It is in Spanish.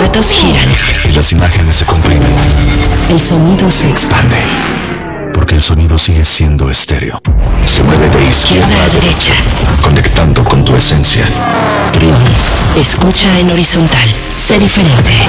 formatos giran. Y las imágenes se comprimen. El sonido Se expande. Porque el sonido sigue siendo estéreo. Se mueve de izquierda a derecha, conectando con tu esencia. Trión. Escucha en horizontal. Sé diferente.